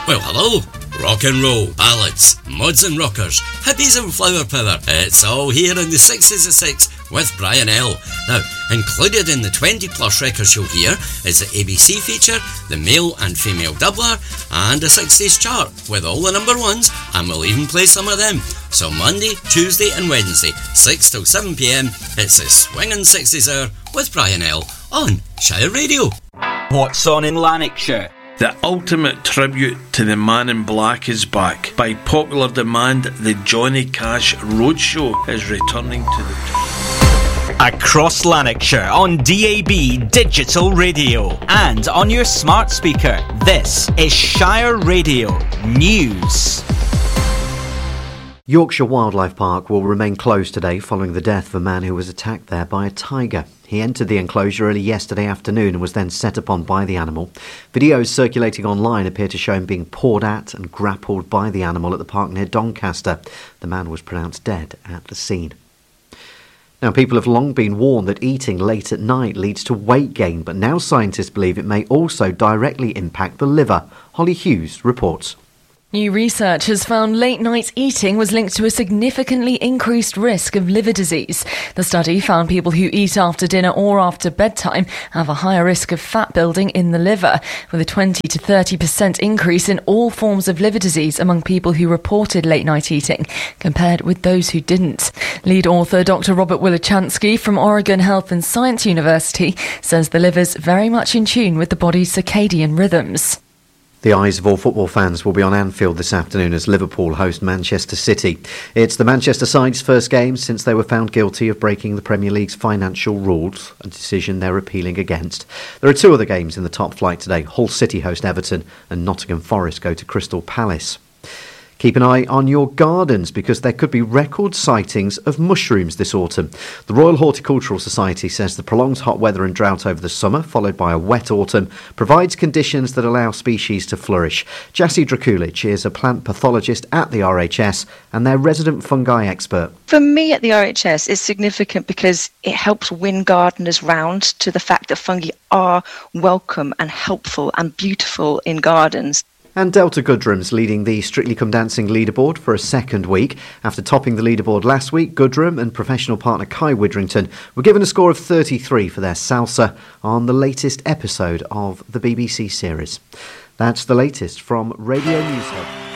Well, hello. Rock and roll, ballads, mods and rockers, hippies and flower power. It's all here in the 60s at 6 with Brian L. Now, included in the 20 plus records you'll hear is the ABC feature, the male and female doubler, and a 60s chart with all the number ones, and we'll even play some of them. So Monday, Tuesday and Wednesday, 6 till 7pm, it's the Swingin' 60s Hour with Brian L. on Shire Radio. What's on in Lanarkshire? The ultimate tribute to the Man in Black is back. By popular demand, the Johnny Cash Roadshow is returning to the... Across Lanarkshire on DAB Digital Radio and on your smart speaker. This is Shire Radio News. Yorkshire Wildlife Park will remain closed today following the death of a man who was attacked there by a tiger. He entered the enclosure early yesterday afternoon and was then set upon by the animal. Videos circulating online appear to show him being pawed at and grappled by the animal at the park near Doncaster. The man was pronounced dead at the scene. Now, people have long been warned that eating late at night leads to weight gain, but now scientists believe it may also directly impact the liver. Holly Hughes reports. New research has found late-night eating was linked to a significantly increased risk of liver disease. The study found people who eat after dinner or after bedtime have a higher risk of fat building in the liver, with a 20 to 30% increase in all forms of liver disease among people who reported late-night eating, compared with those who didn't. Lead author Dr. Robert Wilichansky from Oregon Health and Science University says the liver's very much in tune with the body's circadian rhythms. The eyes of all football fans will be on Anfield this afternoon as Liverpool host Manchester City. It's the Manchester side's first game since they were found guilty of breaking the Premier League's financial rules, a decision they're appealing against. There are two other games in the top flight today. Hull City host Everton and Nottingham Forest go to Crystal Palace. Keep an eye on your gardens because there could be record sightings of mushrooms this autumn. The Royal Horticultural Society says the prolonged hot weather and drought over the summer, followed by a wet autumn, provides conditions that allow species to flourish. Jassy Drakulic is a plant pathologist at the RHS and their resident fungi expert. For me at the RHS, it's significant because it helps win gardeners round to the fact that fungi are welcome and helpful and beautiful in gardens. And Delta Goodrum's leading the Strictly Come Dancing leaderboard for a second week. After topping the leaderboard last week, Goodrum and professional partner Kai Widrington were given a score of 33 for their salsa on the latest episode of the BBC series. That's the latest from Radio News Hub.